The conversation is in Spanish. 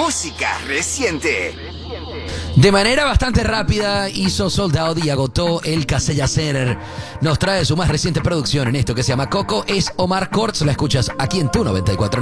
música reciente. De manera bastante rápida hizo sold out y agotó el Casella Center. Nos trae su más reciente producción en esto que se llama Coco. Es Omar Courtz. La escuchas aquí en tu 94.